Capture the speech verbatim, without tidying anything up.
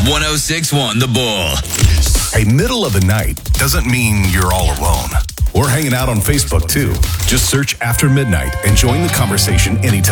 one oh six point one The Bull. Hey, middle of the night doesn't mean you're all alone. We're hanging out on Facebook, too. Just search After Midnight and join the conversation anytime.